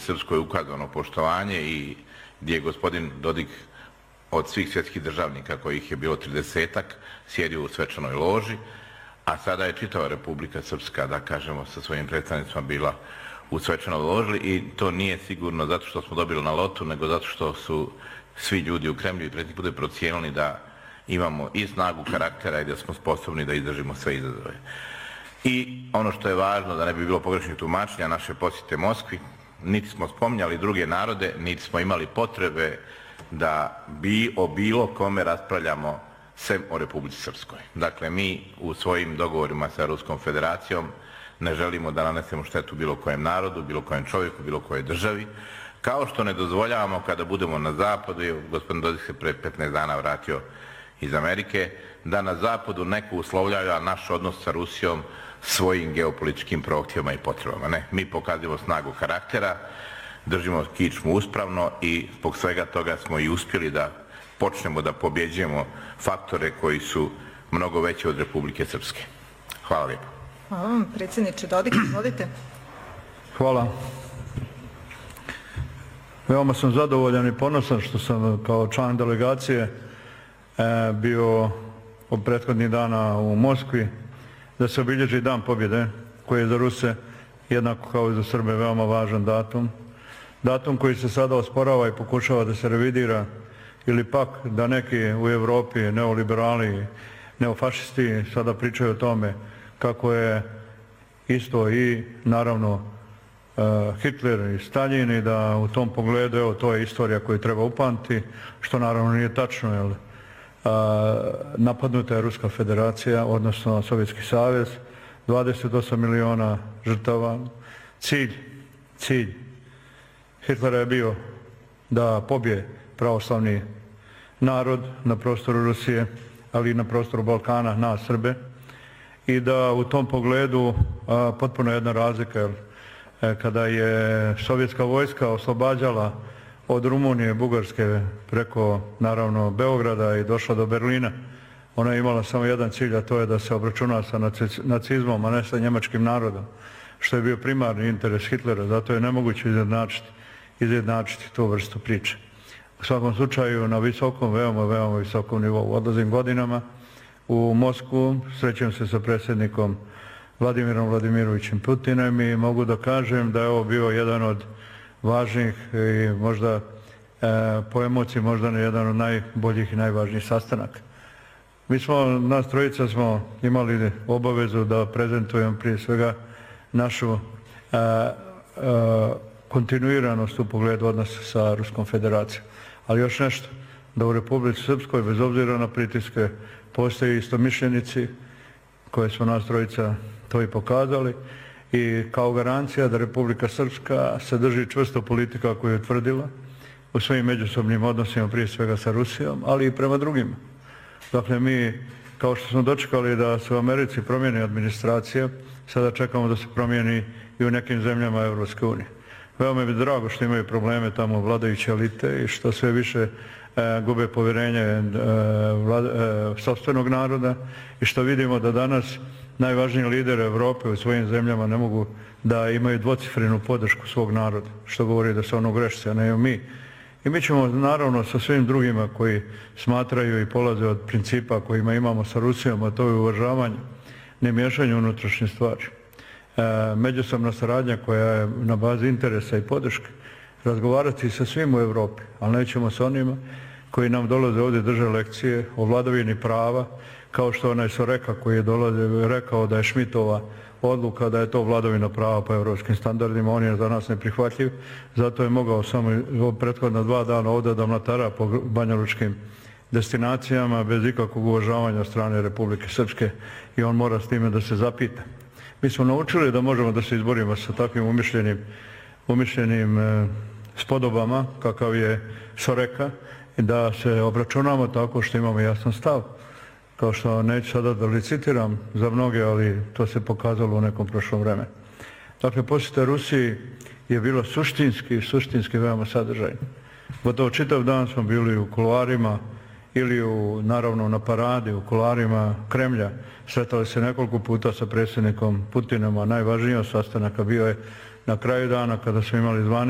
Srpskoj ukazano poštovanje i gdje je gospodin Dodik od svih svjetskih državnika, kojih je bilo 30-ak, sjedio u svečanoj loži, a sada je čitava Republika Srpska, da kažemo, sa svojim predstavnicima bila u svečanoj loži i to nije sigurno zato što smo dobili na lotu, nego zato što su svi ljudi u Kremlju i predsjednik bude procijenili da imamo i snagu karaktera i da smo sposobni da izdržimo sve izazove. I ono što je važno, da ne bi bilo pogrešnih tumačenja naše posjete Moskvi, niti smo spominjali druge narode, niti smo imali potrebe da o bilo kome raspravljamo sem o Republici Srpskoj. Dakle, mi u svojim dogovorima sa Ruskom federacijom ne želimo da nanesemo štetu bilo kojem narodu, bilo kojem čovjeku, bilo kojoj državi, kao što ne dozvoljavamo kada budemo na zapadu, gospodin Dodik se pre 15 dana vratio iz Amerike, da na zapadu neko uslovljava naš odnos sa Rusijom svojim geopolitičkim prohtjevima i potrebama. Ne, mi pokazujemo snagu karaktera, držimo kičmu uspravno i zbog svega toga smo i uspjeli da počnemo da pobjeđujemo faktore koji su mnogo veći od Republike Srpske. Hvala lijepo. Hvala vam, predsjedniče Dodik, izvolite. Hvala. Veoma sam zadovoljan i ponosan što sam kao član delegacije bio od prethodnih dana u Moskvi, da se obilježi Dan pobjede, koji je za Ruse, jednako kao i za Srbe, veoma važan datum. Datum koji se sada osporava i pokušava da se revidira, ili pak da neki u Evropi, neoliberali, neofašisti, sada pričaju o tome kako je isto i naravno Hitler i Staljin i da u tom pogledu, evo, to je istorija koju treba upamtiti, što naravno nije tačno, jer napadnuta je Ruska federacija, odnosno Sovjetski savez, 28 miliona žrtava. Cilj Hitlera je bio da pobije pravoslavni narod na prostoru Rusije, ali i na prostoru Balkana, nas Srbe, i da u tom pogledu potpuno jedna razlika, jer kada je sovjetska vojska oslobađala od Rumunije, Bugarske, preko, naravno, Beograda i došla do Berlina, ona je imala samo jedan cilj, a to je da se obračuna sa nacizmom, a ne sa njemačkim narodom, što je bio primarni interes Hitlera, zato je nemoguće izjednačiti tu vrstu priče. U svakom slučaju, na visokom, veoma visokom nivou. Odlazim godinama u Moskvu, srećem se sa predsjednikom Vladimirom Vladimirovićem Putinom i mogu da kažem da je ovo bio jedan od važnijih i možda po emociji možda jedan od najboljih i najvažnijih sastanaka. Nas trojica smo imali obavezu da prezentujem prije svega našu kontinuiranost u pogledu odnosa sa Ruskom federacijom. Ali još nešto, da u Republici Srpskoj, bez obzira na pritiske, postoje istomišljenici koje smo nas trojica to i pokazali i kao garancija da Republika Srpska se drži čvrsto politika koju je utvrdila u svojim međusobnim odnosima, prije svega sa Rusijom, ali i prema drugima. Dakle, mi, kao što smo dočekali da se u Americi promijeni administracija, sada čekamo da se promijeni i u nekim zemljama Evropske unije. Veoma mi je drago što imaju probleme tamo vladajuće elite i što sve više gube povjerenje sopstvenog naroda i što vidimo da danas najvažniji lider Evrope u svojim zemljama ne mogu da imaju dvocifrenu podršku svog naroda, što govori da su ono grešci, a ne mi. I mi ćemo naravno sa svim drugima koji smatraju i polaze od principa kojima imamo sa Rusijom, a to je uvažavanje, ne miješanje unutrašnje stvari. Međusobna saradnja koja je na bazi interesa i podrške, razgovarati sa svim u Evropi, ali nećemo sa onima koji nam dolaze ovdje drže lekcije o vladavini prava, kao što onaj Soreka koji je rekao da je Šmitova odluka da je to vladavina prava po evropskim standardima, on je za nas neprihvatljiv, zato je mogao samo prethodna 2 dana ovdje da mlatara po banjalučkim destinacijama bez ikakvog uvažavanja strane Republike Srpske i on mora s time da se zapita. Mi smo naučili da možemo da se izborimo sa takvim umišljenim spodobama, kakav je Soreka, i da se obračunamo tako što imamo jasan stav. Kao što neću sada da licitiram za mnoge, ali to se pokazalo u nekom prošlom vremenu. Dakle, posjeta Rusiji je bilo suštinski veoma sadržajno. Gotovo čitav dan smo bili u kuloarima ili naravno na paradi u kuloarima Kremlja. Sretali se nekoliko puta sa predsjednikom Putinom, a najvažniji od sastanaka bio je na kraju dana kada smo imali zvaničnu